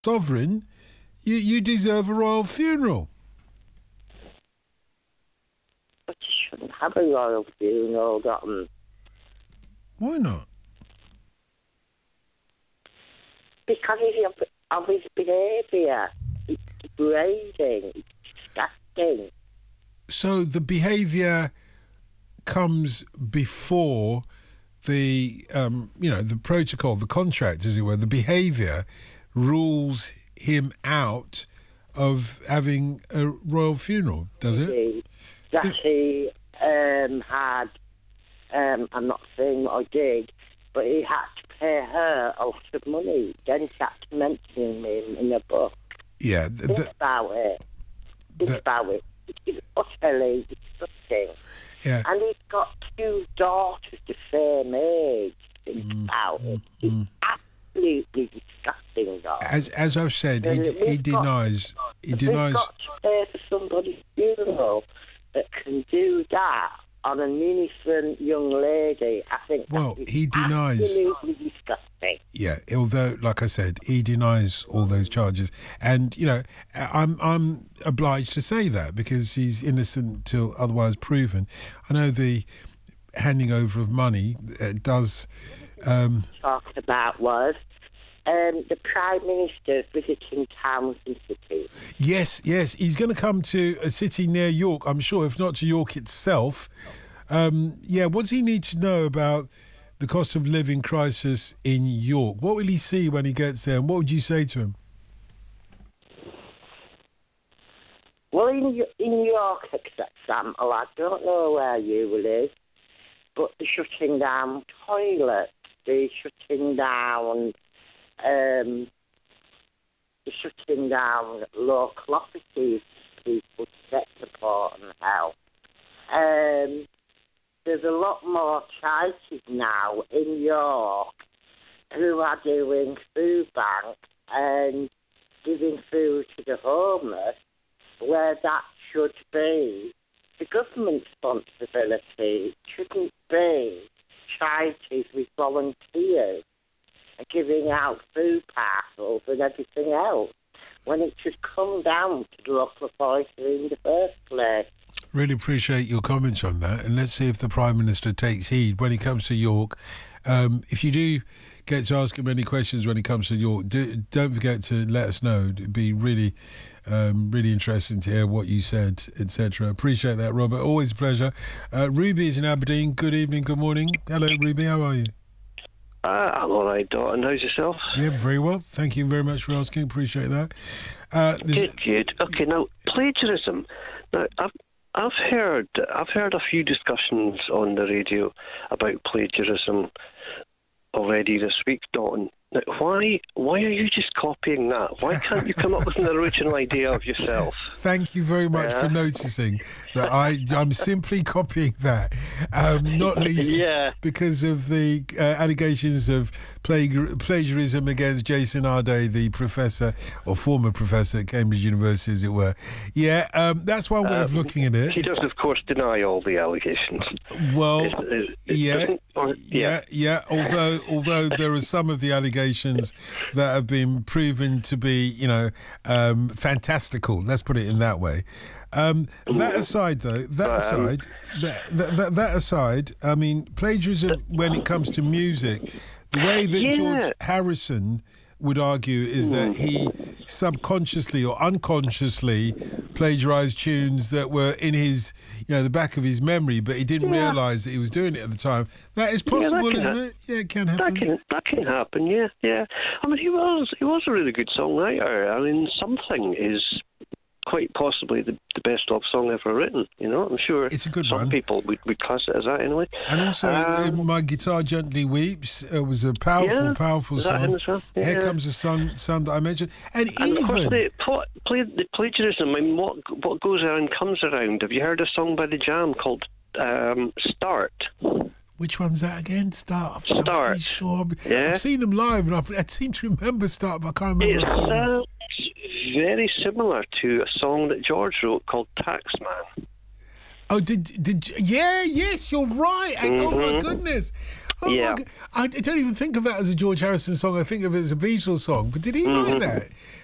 sovereign, you deserve a royal funeral. But you shouldn't have a royal funeral, Dotton. Why not? Because of his behaviour. It's degrading. It's disgusting. So the behaviour comes before the, the protocol, the contract, as it were. The behaviour rules him out of having a royal funeral, does it? That he had, I'm not saying what I did, but he had to pay her a lot of money. Then she had to mention him in a book. Yeah. Think about it. It's utterly disgusting. Yeah. And he's got 2 daughters the same age. Think about it. It's absolutely disgusting, though. As I've said, he denies. He denies. We've got to pay for somebody's funeral that can do that on an innocent young lady. I think. Well, he denies. Absolutely disgusting. Yeah, although, like I said, he denies all those charges, and I'm obliged to say that because he's innocent till otherwise proven. I know the handing over of money does. Talked about was the Prime Minister visiting towns and cities. Yes, he's going to come to a city near York, I'm sure, if not to York itself. What does he need to know about the cost of living crisis in York? What will he see when he gets there, and what would you say to him? Well, in York, for example, I don't know where you live, but they're shutting down toilets, they're shutting down local offices for people to get support and help. There's a lot more charities now in York who are doing food banks and giving food to the homeless, where that should be the government responsibility. It shouldn't be charities with volunteers giving out food parcels and everything else, when it should come down to the local authority in the first place. Really appreciate your comments on that, and let's see if the Prime Minister takes heed when he comes to York. If you do get to ask him any questions when he comes to York, don't forget to let us know. It'd be really interesting to hear what you said, etc. Appreciate that, Robert. Always a pleasure. Ruby is in Aberdeen. Good evening, good morning. Hello, Ruby. How are you? I'm all right, Dalton. How's yourself? Yeah, very well. Thank you very much for asking. Appreciate that. Good. Okay, now plagiarism. Now I've heard a few discussions on the radio about plagiarism already this week, Dalton. Now, why are you just copying that? Why can't you come up with an original idea of yourself? Thank you very much for noticing that I'm simply copying that, not least because of the allegations of plagiarism against Jason Arday, the professor, or former professor at Cambridge University, as it were. Yeah, that's one way of looking at it. He does, of course, deny all the allegations. Well, although there are some of the allegations that have been proven to be, fantastical. Let's put it in that way. That aside, I mean, plagiarism when it comes to music, the way that George Harrison would argue is that he subconsciously or unconsciously plagiarized tunes that were in his, the back of his memory, but he didn't realize that he was doing it at the time. That is possible, isn't it? Yeah, it can happen. That can happen, yeah. I mean, he was a really good songwriter. I mean, Something is quite possibly the best love song ever written. I'm sure it's a good some one. People would class it as that anyway. And also, My Guitar Gently Weeps was a powerful song. Well? Yeah. Here Comes the Sun that I mentioned, and of course the plagiarism. I mean, what goes around comes around. Have you heard a song by the Jam called "Start"? Which one's that again? Start. Start. I'm pretty sure. Yeah. I've seen them live, and I seem to remember Start, but I can't remember. It's very similar to a song that George wrote called Taxman. Oh, yes, you're right. Oh my goodness. Oh my Yeah. God. I don't even think of that as a George Harrison song. I think of it as a Beatles song. But did he write that?